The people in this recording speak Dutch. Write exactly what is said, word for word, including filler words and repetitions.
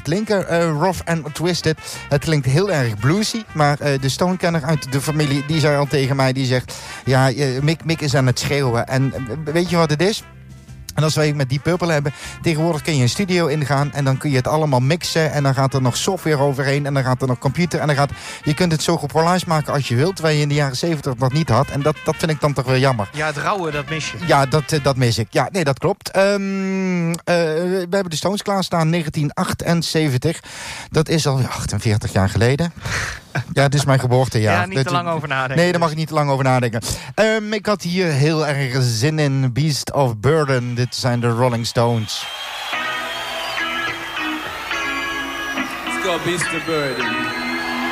klinken. Uh, Rough and Twisted. Het klinkt heel erg bluesy. Maar uh, de Stone-kenner uit de familie, die zei al tegen mij, die zegt, ja, uh, Mick, Mick is aan het schreeuwen. En uh, weet je wat het is? En als wij met Deep Purple hebben, tegenwoordig kun je een studio ingaan en dan kun je het allemaal mixen en dan gaat er nog software overheen en dan gaat er nog computer en dan gaat... Je kunt het zo gepolijst maken als je wilt, terwijl je in de jaren zeventig dat niet had. En dat, dat vind ik dan toch wel jammer. Ja, het rauwe, dat mis je. Ja, dat, dat mis ik. Ja, nee, dat klopt. Um, uh, we hebben de Stones klaarstaan, negentien achtenzeventig. Dat is al achtenveertig jaar geleden. Ja, het is mijn geboortejaar. Ja, niet dat, te lang over nadenken. Nee, daar mag ik niet te lang over nadenken. Um, ik had hier heel erg zin in. Beast of Burden. Dit zijn de Rolling Stones. Let's go, Beast of Burden.